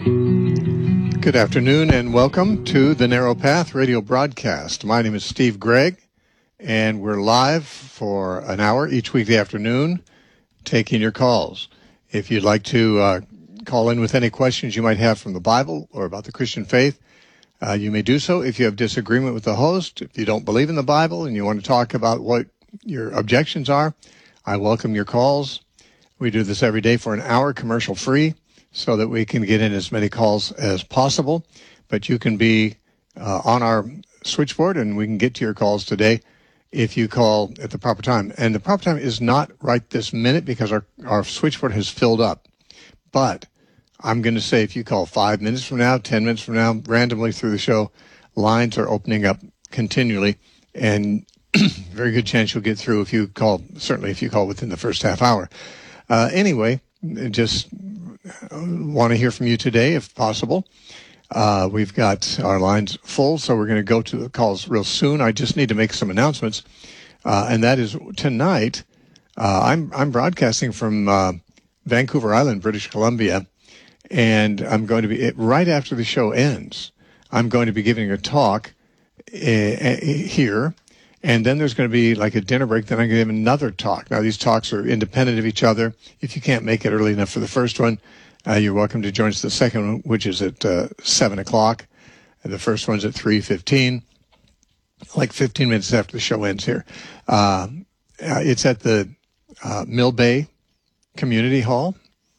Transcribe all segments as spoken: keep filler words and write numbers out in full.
Good afternoon and welcome to the Narrow Path radio broadcast. My name is Steve Gregg, and we're live for an hour each weekday afternoon taking your calls. If you'd like to uh, call in with any questions you might have from the Bible or about the Christian faith, uh, you may do so. If you have disagreement with the host, if you don't believe in the Bible and you want to talk about what your objections are, I welcome your calls. We do this every day for an hour, commercial free, so that we can get in as many calls as possible. But you can be uh, on our switchboard, and we can get to your calls today if you call at the proper time. And the proper time is not right this minute because our, our switchboard has filled up. But I'm going to say if you call five minutes from now, ten minutes from now, randomly through the show, lines are opening up continually, and very good chance you'll get through if you call, certainly if you call within the first half hour. Uh, anyway, just want to hear from you today, if possible. Uh, we've got our lines full, so we're going to go to the calls real soon. I just need to make some announcements, uh, and that is tonight. Uh, I'm I'm broadcasting from uh, Vancouver Island, British Columbia, and I'm going to be right after the show ends. I'm going to be giving a talk uh, here. And then there's going to be like a dinner break. Then I'm going to give another talk. Now, these talks are independent of each other. If you can't make it early enough for the first one, uh, you're welcome to join us the second one, which is at uh, seven o'clock. And the first one's at three fifteen, like fifteen minutes after the show ends here. Uh, it's at the uh, Mill Bay Community Hall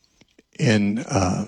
in uh,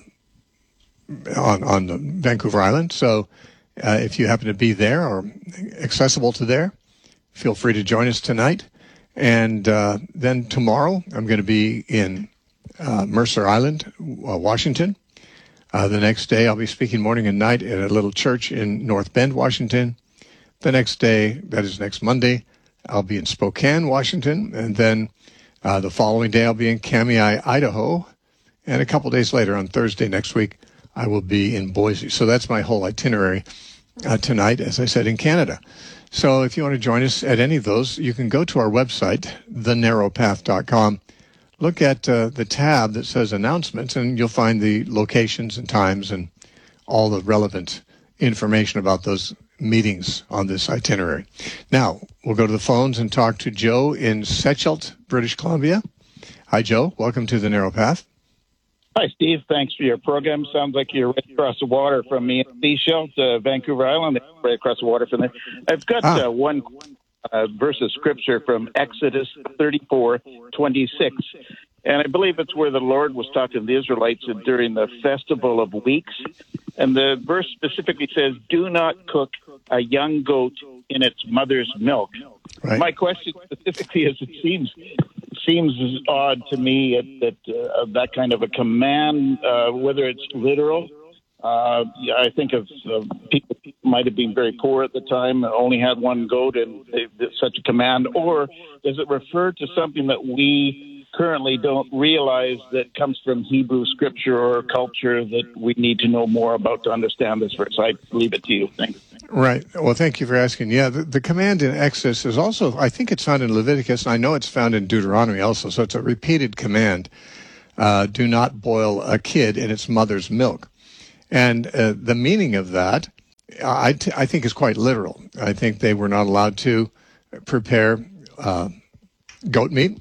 on, on the Vancouver Island. So uh, if you happen to be there or accessible to there, feel free to join us tonight. And uh, then tomorrow, I'm going to be in uh, Mercer Island, uh, Washington. Uh, the next day, I'll be speaking morning and night at a little church in North Bend, Washington. The next day, that is next Monday, I'll be in Spokane, Washington. And then uh, the following day, I'll be in Kamiah, Idaho. And a couple days later, on Thursday next week, I will be in Boise. So that's my whole itinerary uh, tonight, as I said, in Canada. So if you want to join us at any of those, you can go to our website, the narrow path dot com. Look at uh, the tab that says announcements, and you'll find the locations and times and all the relevant information about those meetings on this itinerary. Now, we'll go to the phones and talk to Joe in Secheldt, British Columbia. Hi, Joe. Welcome to the Narrow Path. Hi, Steve. Thanks for your program. Sounds like you're right across the water from me in Secheldt, uh, Vancouver Island, right across the water from there. I've got ah. uh, one uh, verse of scripture from Exodus thirty-four twenty-six, and I believe it's where the Lord was talking to the Israelites during the Festival of Weeks. And the verse specifically says, "Do not cook a young goat in its mother's milk." Right. My question specifically is, it seems seems odd to me that uh, that kind of a command, uh, whether it's literal. Uh, yeah, I think of uh, people might have been very poor at the time, only had one goat, and they, such a command. Or does it refer to something that we currently don't realize that comes from Hebrew scripture or culture that we need to know more about to understand this verse? I leave it to you. Thanks. Right. Well, thank you for asking. Yeah, the, the command in Exodus is also, I think it's found in Leviticus, and I know it's found in Deuteronomy also, so it's a repeated command. Uh, do not boil a kid in its mother's milk. And uh, the meaning of that, I, t- I think, is quite literal. I think they were not allowed to prepare uh, goat meat.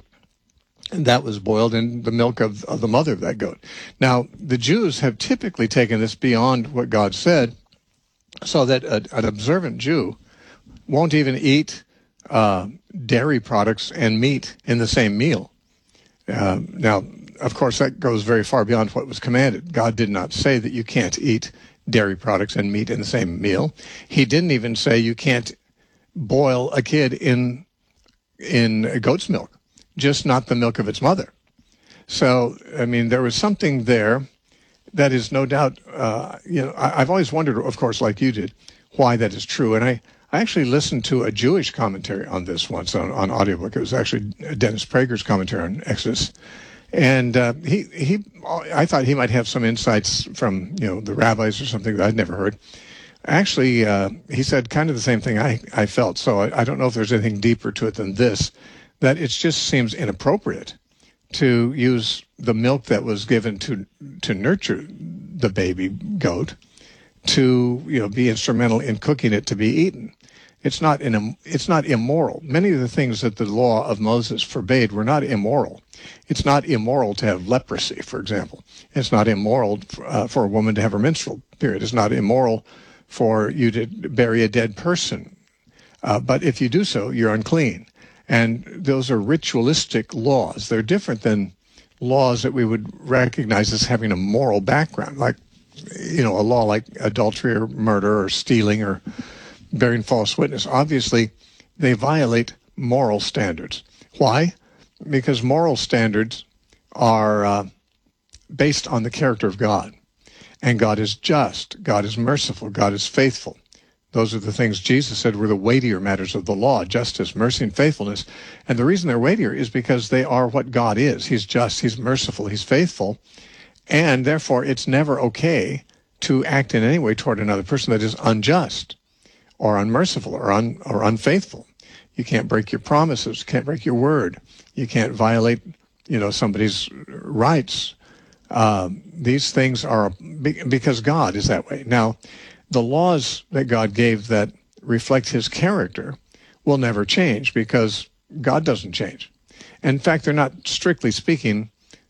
And that was boiled in the milk of, of the mother of that goat. Now, the Jews have typically taken this beyond what God said, so that a, an observant Jew won't even eat uh, dairy products and meat in the same meal. Uh, now, of course, that goes very far beyond what was commanded. God did not say that you can't eat dairy products and meat in the same meal. He didn't even say you can't boil a kid in in goat's milk, just not the milk of its mother. So, I mean, there was something there that is no doubt, uh, you know, I, I've always wondered, of course, like you did, why that is true. And I, I actually listened to a Jewish commentary on this once on, on audiobook. It was actually Dennis Prager's commentary on Exodus. And uh, he, he, I thought he might have some insights from, you know, the rabbis or something that I'd never heard. Actually, uh, he said kind of the same thing I, I felt. So I, I don't know if there's anything deeper to it than this, that it just seems inappropriate to use the milk that was given to to nurture the baby goat to, you know, be instrumental in cooking it to be eaten. It's not in, it's not immoral. Many of the things that the law of Moses forbade were not immoral. It's not immoral to have leprosy, for example. It's not immoral uh, for a woman to have her menstrual period. It's not immoral for you to bury a dead person. Uh, but if you do so, you're unclean. And those are ritualistic laws. They're different than laws that we would recognize as having a moral background, like, you know, a law like adultery or murder or stealing or bearing false witness. Obviously, they violate moral standards. Why? Because moral standards are uh, based on the character of God. And God is just. God is merciful. God is faithful. Those are the things Jesus said were the weightier matters of the law: justice, mercy, and faithfulness. And the reason they're weightier is because they are what God is. He's just, he's merciful, he's faithful. And therefore, it's never okay to act in any way toward another person that is unjust or unmerciful or un, or unfaithful. You can't break your promises, you can't break your word. You can't violate, you know, somebody's rights. Uh, these things are because God is that way. Now, the laws that God gave that reflect his character will never change because God doesn't change. In fact, they're not, strictly speaking,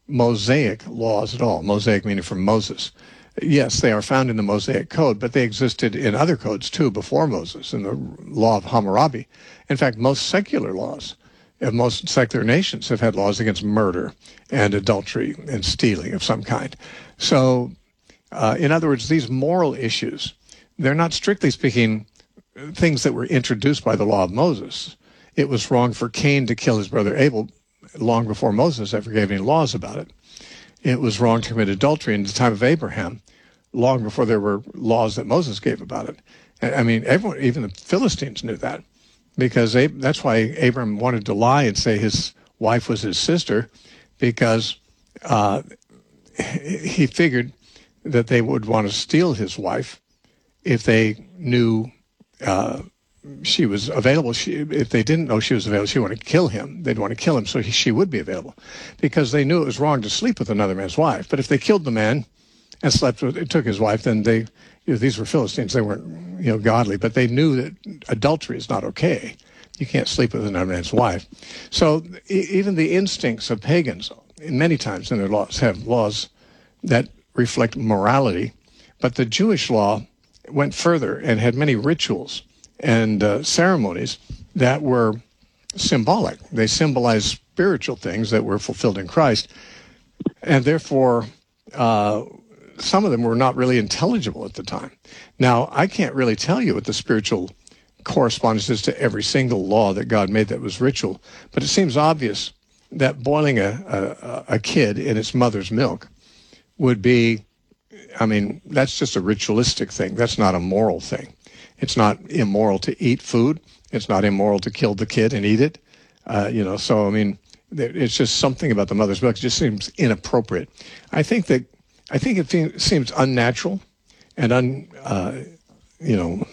Mosaic laws at all. Mosaic meaning from Moses. Yes, they are found in the Mosaic Code, but they existed in other codes too before Moses, in the law of Hammurabi. In fact, most secular laws of most secular nations have had laws against murder and adultery and stealing of some kind. So, uh, in other words, these moral issues, they're not, strictly speaking, things that were introduced by the law of Moses. It was wrong for Cain to kill his brother Abel long before Moses ever gave any laws about it. It was wrong to commit adultery in the time of Abraham, long before there were laws that Moses gave about it. I mean, everyone, even the Philistines knew that, because Ab- that's why Abraham wanted to lie and say his wife was his sister, because uh, he figured that they would want to steal his wife if they knew uh, she was available. She, if they didn't know she was available, she wanted to kill him. They'd want to kill him so he, she would be available, because they knew it was wrong to sleep with another man's wife. But if they killed the man and slept with, took his wife, then they, you know, these were Philistines. They weren't, you know, godly, but they knew that adultery is not okay. You can't sleep with another man's wife. So e- even the instincts of pagans, many times in their laws, have laws that reflect morality. But the Jewish law went further and had many rituals and uh, ceremonies that were symbolic. They symbolized spiritual things that were fulfilled in Christ. And therefore, uh, some of them were not really intelligible at the time. Now, I can't really tell you what the spiritual correspondence is to every single law that God made that was ritual, but it seems obvious that boiling a, a, a kid in its mother's milk would be, I mean, that's just a ritualistic thing. That's not a moral thing. It's not immoral to eat food. It's not immoral to kill the kid and eat it. Uh, you know, so, I mean, it's just something about the mother's milk. It just seems inappropriate. I think that, I think it seems unnatural and, un, uh, you know,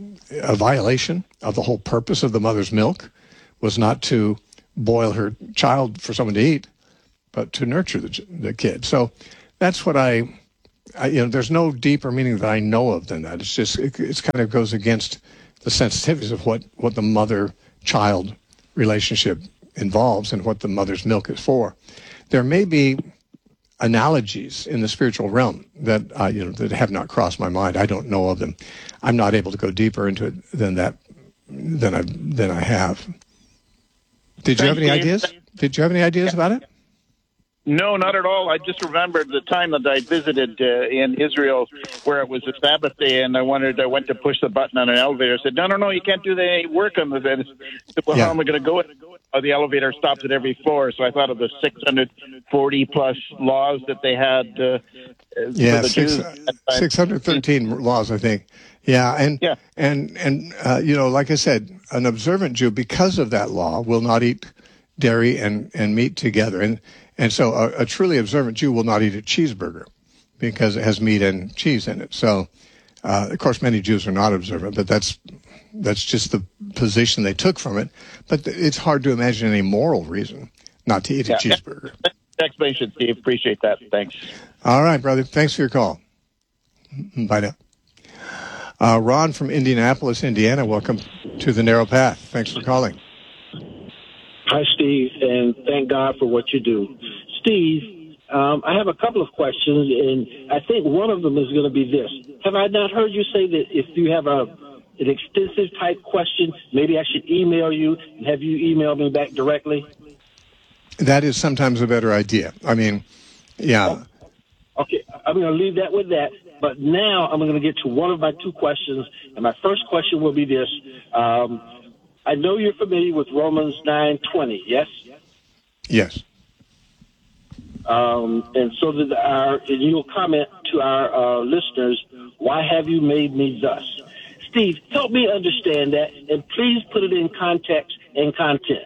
a violation of the whole purpose of the mother's milk was not to boil her child for someone to eat, but to nurture the, the kid. So that's what I, I, you know, there's no deeper meaning that I know of than that. It's just, it it's kind of goes against the sensitivities of what, what the mother-child relationship involves and what the mother's milk is for. There may be analogies in the spiritual realm that, uh, you know, that have not crossed my mind. I don't know of them. I'm not able to go deeper into it than that, than I, than I have. Did you have any ideas? Did you have any ideas about it? No, not at all. I just remembered the time that I visited uh, in Israel where it was a Sabbath day, and I wanted, I went to push the button on an elevator. I said, no, no, no, you can't do the work on the bed. I said, well, yeah. How am I going to go? Oh, the elevator stops at every floor. So I thought of the six hundred forty plus laws that they had. Uh, yeah, for the six, Jews. six hundred thirteen laws, I think. Yeah, and yeah. and and uh, you know, like I said, an observant Jew, because of that law, will not eat dairy and, and meat together. And and so a, a truly observant Jew will not eat a cheeseburger because it has meat and cheese in it. So, uh, of course, many Jews are not observant, but that's that's just the position they took from it. But it's hard to imagine any moral reason not to eat a yeah. cheeseburger. Explanation, Steve. Appreciate that. Thanks. All right, brother. Thanks for your call. Bye now. Uh, Ron from Indianapolis, Indiana, welcome to the Narrow Path. Thanks for calling. Hi, Steve, and thank God for what you do. Steve, um, I have a couple of questions, and I think one of them is going to be this. Have I not heard you say that if you have a an extensive type question, maybe I should email you and have you email me back directly? That is sometimes a better idea. I mean, yeah. Oh, okay, I'm going to leave that with that. But now I'm going to get to one of my two questions, and my first question will be this. Um, I know you're familiar with Romans nine twenty, yes? Yes. Um, and so that our, and you'll comment to our uh, listeners, why have you made me thus? Steve, help me understand that, and please put it in context and content.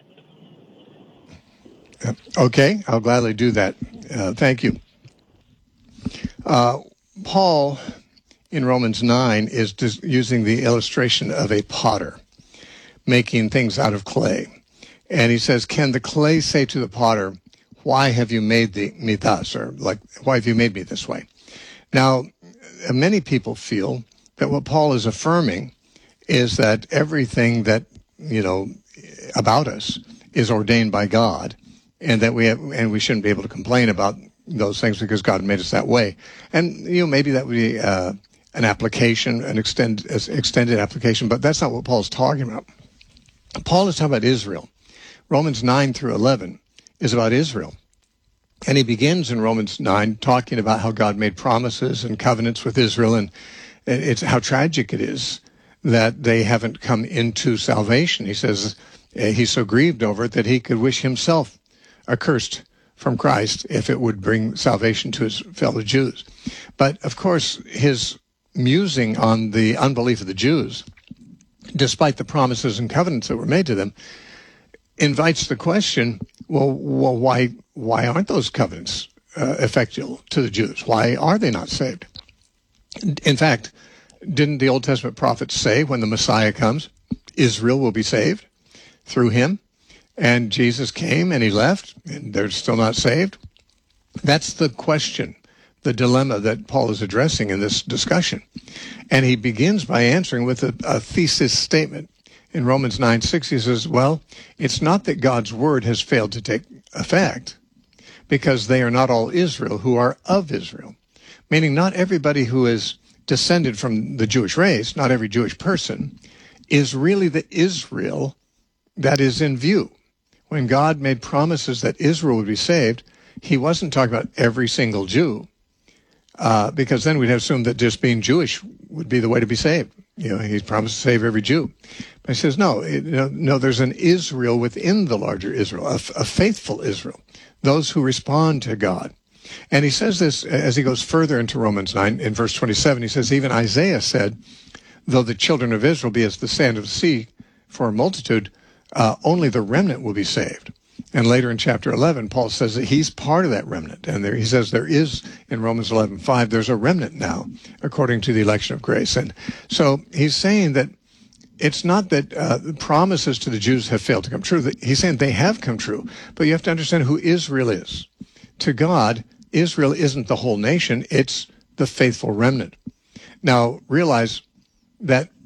Okay, I'll gladly do that. Uh, thank you. Uh, Paul, in Romans nine, is just using the illustration of a potter making things out of clay. And he says, can the clay say to the potter, why have you made the, me thus? Or like, why have you made me this way? Now, many people feel that what Paul is affirming is that everything that, you know, about us is ordained by God, and that we have, and we shouldn't be able to complain about those things because God made us that way. And, you know, maybe that would be uh, an application, an extend, extended application, but that's not what Paul's talking about. Paul is talking about Israel. Romans nine through eleven is about Israel. And he begins in Romans nine talking about how God made promises and covenants with Israel, and it's how tragic it is that they haven't come into salvation. He says he's so grieved over it that he could wish himself accursed from Christ if it would bring salvation to his fellow Jews. But, of course, his musing on the unbelief of the Jews, despite the promises and covenants that were made to them, invites the question, well, well why why aren't those covenants uh, effectual to the Jews? Why are they not saved? In fact, didn't the Old Testament prophets say when the Messiah comes, Israel will be saved through him? And Jesus came and he left, and they're still not saved? That's the question, the dilemma that Paul is addressing in this discussion. And he begins by answering with a, a thesis statement. In Romans nine six, he says, well, it's not that God's word has failed to take effect, because they are not all Israel who are of Israel. Meaning not everybody who is descended from the Jewish race, not every Jewish person, is really the Israel that is in view. When God made promises that Israel would be saved, he wasn't talking about every single Jew, uh, because then we'd have assumed that just being Jewish would be the way to be saved. You know, he's promised to save every Jew. But he says, no, it, no, no, there's an Israel within the larger Israel, a, a faithful Israel, those who respond to God. And he says this as he goes further into Romans nine, in verse twenty-seven, he says, even Isaiah said, though the children of Israel be as the sand of the sea for a multitude, uh, only the remnant will be saved. And later in chapter eleven, Paul says that he's part of that remnant. And there, he says there is, in Romans eleven five, there's a remnant now, according to the election of grace. And so he's saying that it's not that uh, the promises to the Jews have failed to come true. He's saying they have come true. But you have to understand who Israel is. To God, Israel isn't the whole nation. It's the faithful remnant. Now, realize that